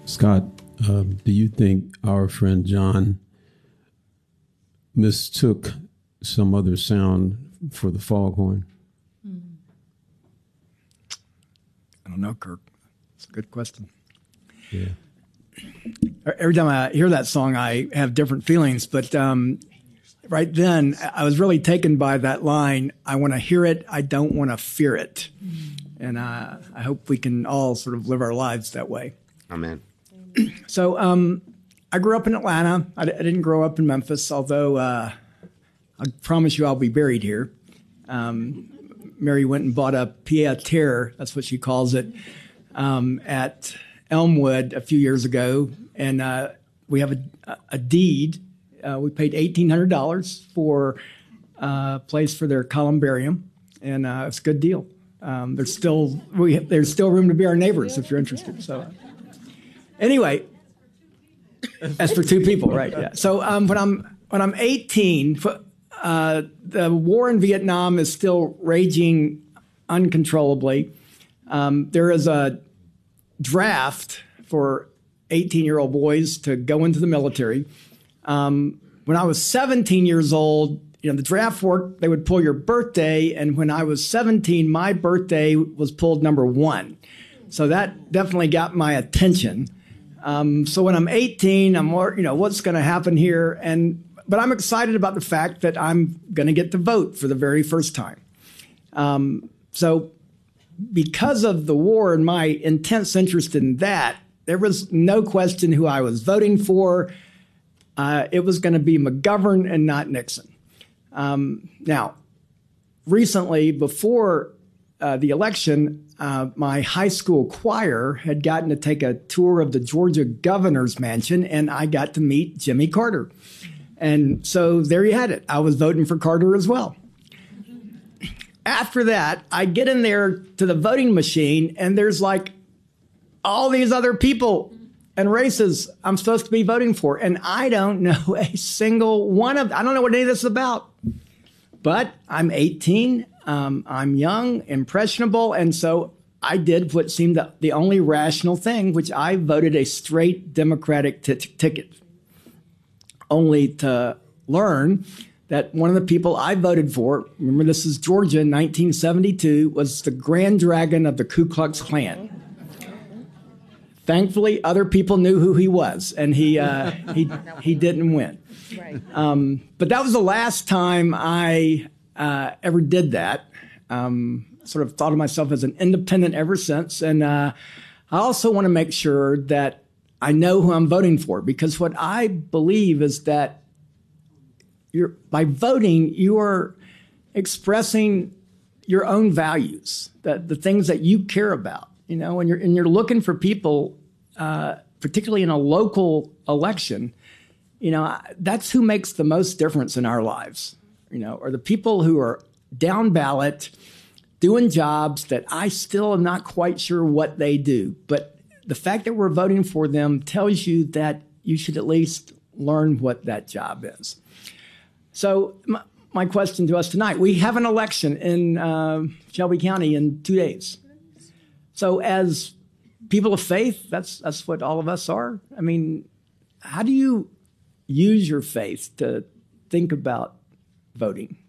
Scott, do you think our friend John mistook some other sound for the foghorn? I don't know, Kirk. It's a good question. Yeah. Every time I hear that song, I have different feelings. But right then, I was really taken by that line, I want to hear it, I don't want to fear it. And I hope we can all sort of live our lives that way. Amen. So I grew up in Atlanta. I didn't grow up in Memphis, although I promise you I'll be buried here. Mary went and bought a pied-à-terre, that's what she calls it, at Elmwood a few years ago. And we have a deed. We paid $1,800 for a place for their columbarium, and it's a good deal. There's still room to be our neighbors if you're interested. So anyway, that's for two people, right? Yeah. So when I'm 18, the war in Vietnam is still raging uncontrollably. There is a draft for 18-year-old boys to go into the military. When I was 17 years old, the draft worked, they would pull your birthday. And when I was 17, my birthday was pulled number 1. So that definitely got my attention. So when I'm 18, I'm more, what's going to happen here? But I'm excited about the fact that I'm going to get to vote for the very first time. So because of the war and my intense interest in that, there was no question who I was voting for. It was going to be McGovern and not Nixon. Now, recently, before the election, my high school choir had gotten to take a tour of the Georgia governor's mansion, and I got to meet Jimmy Carter. And so there you had it. I was voting for Carter as well. After that, I get in there to the voting machine, and there's like all these other people and races I'm supposed to be voting for. And I don't know a single one of them. I don't know what any of this is about. But I'm 18. I'm young, impressionable. And so I did what seemed the only rational thing, which I voted a straight Democratic ticket, only to learn that one of the people I voted for, remember this is Georgia in 1972, was the Grand Dragon of the Ku Klux Klan. Thankfully, other people knew who he was, and he didn't win. Right. But that was the last time I ever did that. Sort of thought of myself as an independent ever since. And I also want to make sure that I know who I'm voting for, because what I believe is that by voting, you are expressing your own values, the things that you care about. And you're looking for people, particularly in a local election, that's who makes the most difference in our lives, are the people who are down ballot, doing jobs that I still am not quite sure what they do. But the fact that we're voting for them tells you that you should at least learn what that job is. So my question to us tonight, we have an election in Shelby County in 2 days. So as people of faith, that's what all of us are. I mean, how do you use your faith to think about voting?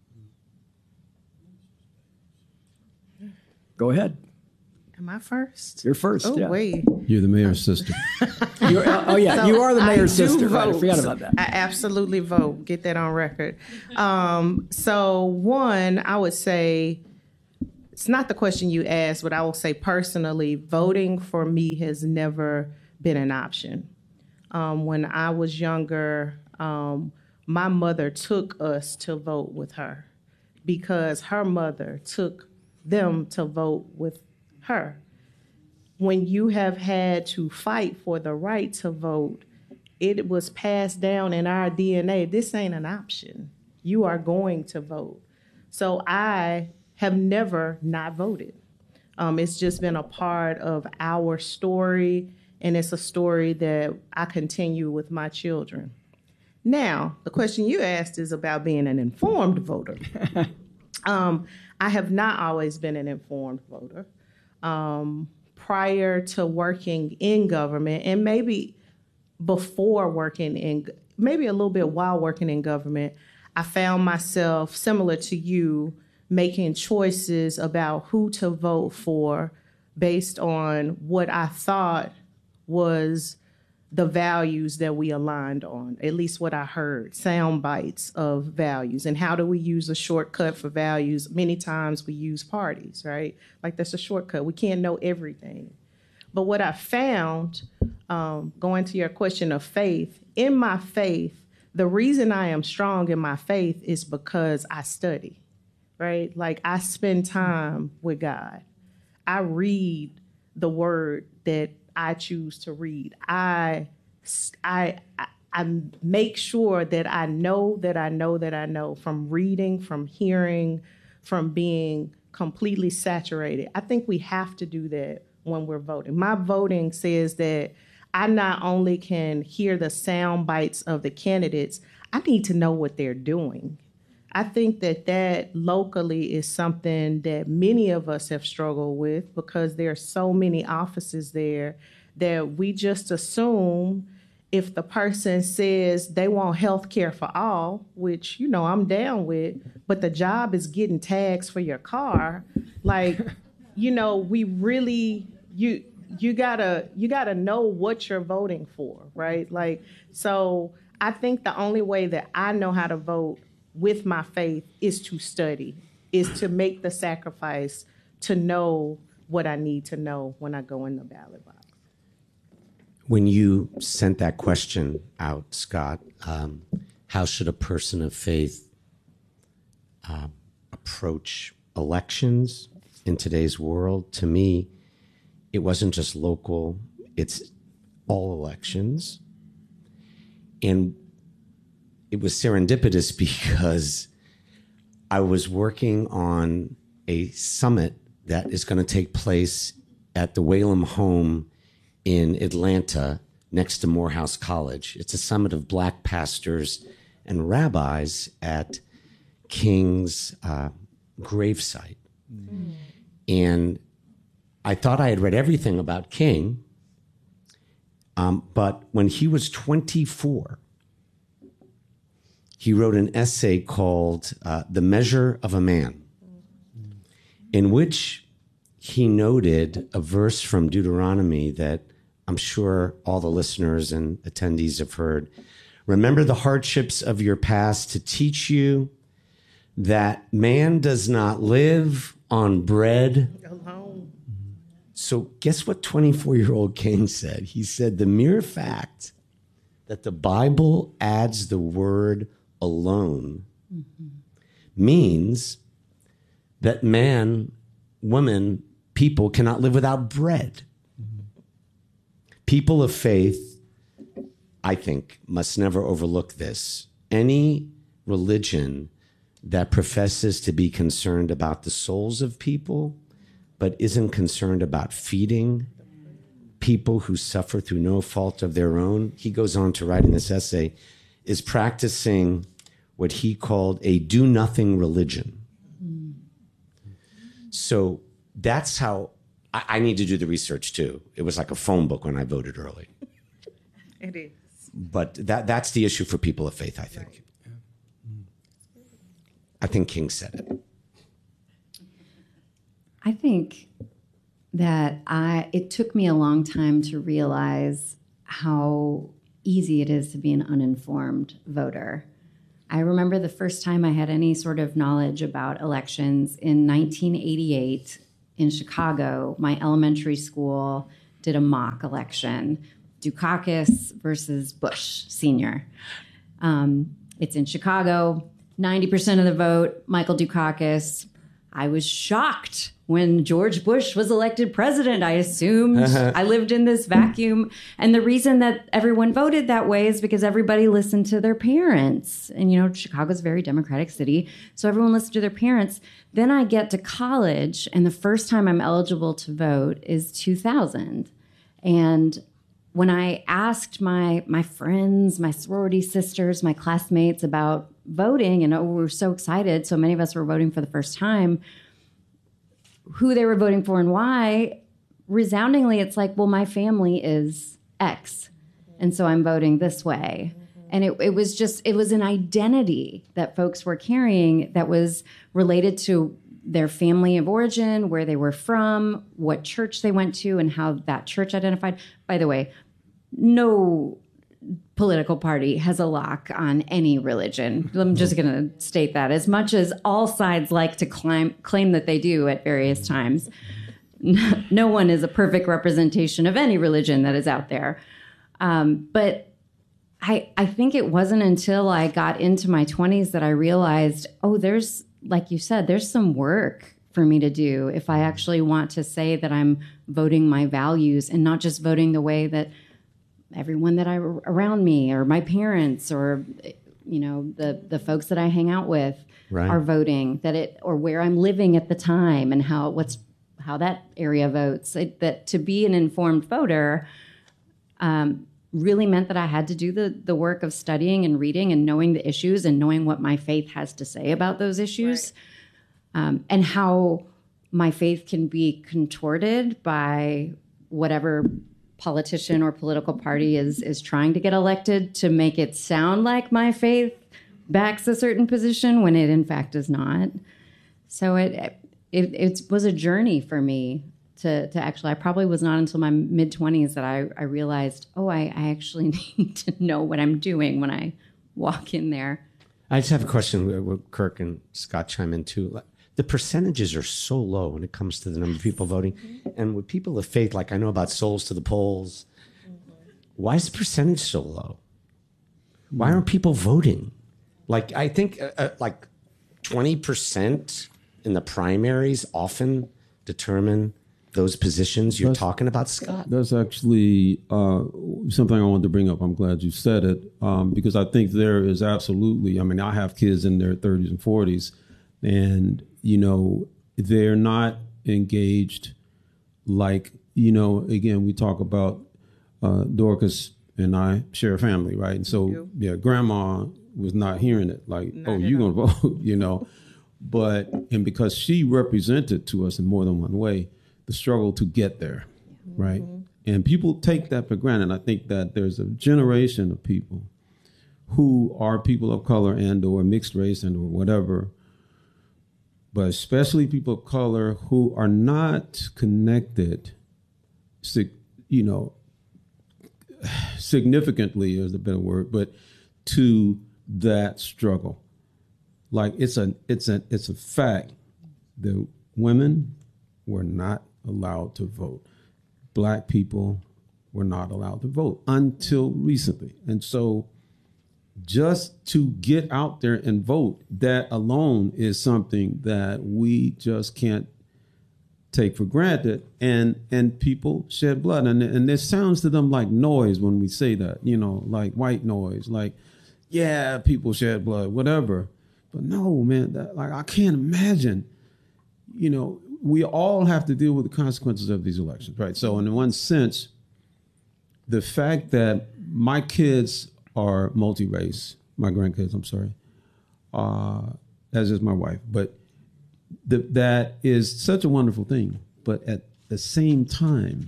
Go ahead. Am I first? You're first. Oh, yeah. wait. You're the mayor's sister. So you are the mayor's sister. Vote. Right, I forgot about that. I absolutely vote. Get that on record. So one, I would say, it's not the question you asked, but I will say personally, voting for me has never been an option. When I was younger, my mother took us to vote with her because her mother took them to vote with her. When you have had to fight for the right to vote, it was passed down in our DNA. This ain't an option. You are going to vote. So I have never not voted. It's just been a part of our story, and it's a story that I continue with my children. Now, the question you asked is about being an informed voter. I have not always been an informed voter. prior to working in government, and maybe before working maybe a little bit while working in government, I found myself, similar to you, making choices about who to vote for based on what I thought was the values that we aligned on, at least what I heard, sound bites of values. And how do we use a shortcut for values? Many times we use parties, right? Like that's a shortcut. We can't know everything. But what I found, going to your question of faith, in my faith, the reason I am strong in my faith is because I study, right? Like I spend time with God. I read the word that I choose to read. I make sure that I know from reading, from hearing, from being completely saturated. I think we have to do that when we're voting. My voting says that I not only can hear the sound bites of the candidates, I need to know what they're doing. I think that locally is something that many of us have struggled with because there are so many offices there that we just assume if the person says they want health care for all, which, you know, I'm down with, but the job is getting tags for your car, like, you know, we really, you gotta know what you're voting for, right? Like, so I think the only way that I know how to vote with my faith is to study, is to make the sacrifice to know what I need to know when I go in the ballot box. When you sent that question out, Scott, how should a person of faith approach elections in today's world? To me, it wasn't just local, it's all elections. And it was serendipitous because I was working on a summit that is going to take place at the Whalum Home in Atlanta next to Morehouse College. It's a summit of black pastors and rabbis at King's gravesite. Mm. And I thought I had read everything about King, but when he was 24, he wrote an essay called The Measure of a Man, in which he noted a verse from Deuteronomy that I'm sure all the listeners and attendees have heard. Remember the hardships of your past to teach you that man does not live on bread alone. So guess what 24-year-old King said? He said the mere fact that the Bible adds the word alone means that man, woman, people cannot live without bread. People of faith, I think, must never overlook this. Any religion that professes to be concerned about the souls of people, but isn't concerned about feeding people who suffer through no fault of their own, he goes on to write in this essay, is practicing what he called a do-nothing religion. So that's how I need to do the research too. It was like a phone book when I voted early. It is. But that's the issue for people of faith, I think. Right. Yeah. I think King said it. I think that it took me a long time to realize how easy it is to be an uninformed voter. I remember the first time I had any sort of knowledge about elections in 1988 in Chicago. My elementary school did a mock election, Dukakis versus Bush Sr. It's in Chicago, 90% of the vote, Michael Dukakis. I was shocked when George Bush was elected president. I assumed I lived in this vacuum. And the reason that everyone voted that way is because everybody listened to their parents. And, you know, Chicago's a very democratic city, so everyone listened to their parents. Then I get to college, and the first time I'm eligible to vote is 2000. And when I asked my friends, my sorority sisters, my classmates about voting, and we were so excited, so many of us were voting for the first time, who they were voting for and why, resoundingly, it's like, well, my family is X, and so I'm voting this way. And it was an identity that folks were carrying that was related to their family of origin, where they were from, what church they went to, and how that church identified. By the way, no political party has a lock on any religion. I'm just going to state that, as much as all sides like to claim that they do at various times. No one is a perfect representation of any religion that is out there. But I think it wasn't until I got into my 20s that I realized, oh, there's, like you said, there's some work for me to do if I actually want to say that I'm voting my values and not just voting the way that everyone that around me or my parents or, you know, the folks that I hang out with are voting, or where I'm living at the time and how that area votes. That to be an informed voter really meant that I had to do the work of studying and reading and knowing the issues and knowing what my faith has to say about those issues, and how my faith can be contorted by whatever politician or political party is trying to get elected to make it sound like my faith backs a certain position when it in fact does not. So it was a journey for me to actually, I probably was not until my mid-20s that I realized, I actually need to know what I'm doing when I walk in there. I just have a question where Kirk and Scott chime in too. The percentages are so low when it comes to the number of people voting. And with people of faith, like I know about Souls to the Polls, why is the percentage so low? Why aren't people voting? Like, I think like 20% in the primaries often determine those positions you're talking about, Scott. That's actually something I wanted to bring up. I'm glad you said it, because I think there is absolutely, I mean, I have kids in their 30s and 40s, and, you know, they're not engaged like, you know, again, we talk about Dorcas and I share a family, right? And so, yeah, grandma was not hearing it like, you're going to vote, you know. And because she represented to us in more than one way, the struggle to get there, right? And people take that for granted. I think that there's a generation of people who are people of color and or mixed race and or whatever, but especially people of color who are not connected, you know, significantly is a better word, but to that struggle. Like it's a fact that women were not allowed to vote. Black people were not allowed to vote until recently. And so just to get out there and vote, that alone is something that we just can't take for granted. And people shed blood. And it sounds to them like noise when we say that, you know, like white noise, like, yeah, people shed blood, whatever. But no, man, like I can't imagine, you know, we all have to deal with the consequences of these elections, right? So in one sense, the fact that my kids are multi-race, my grandkids, I'm sorry, as is my wife, but that is such a wonderful thing. But at the same time,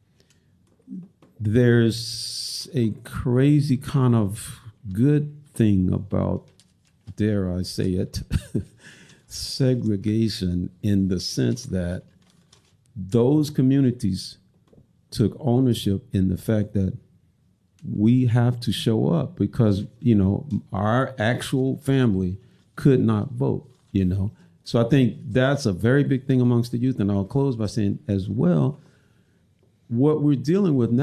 there's a crazy kind of good thing about, dare I say it, segregation, in the sense that those communities took ownership in the fact that we have to show up because, you know, our actual family could not vote, you know. So I think that's a very big thing amongst the youth. And I'll close by saying as well, what we're dealing with now